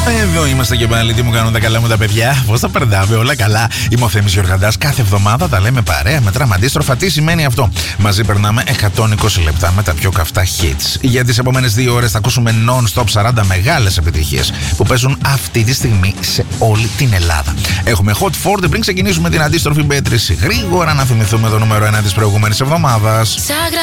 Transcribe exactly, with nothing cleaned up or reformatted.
Εδώ είμαστε και πάλι. Τι μου κάνουν τα καλά μου τα παιδιά. Πώς τα περνάμε, όλα καλά. Είμαι ο Θέμης Γιοργαντάς. Κάθε εβδομάδα τα λέμε παρέα με τράμα αντίστροφα. Τι σημαίνει αυτό? Μαζί περνάμε εκατόν είκοσι λεπτά με τα πιο καυτά hits. Για τις επόμενες δύο ώρες θα ακούσουμε non-stop σαράντα μεγάλες επιτυχίες που παίζουν αυτή τη στιγμή σε όλη την Ελλάδα. Έχουμε Hot φορty πριν ξεκινήσουμε την αντίστροφη μέτρηση. Γρήγορα να θυμηθούμε το νούμερο ένα της προηγούμενης εβδομάδας.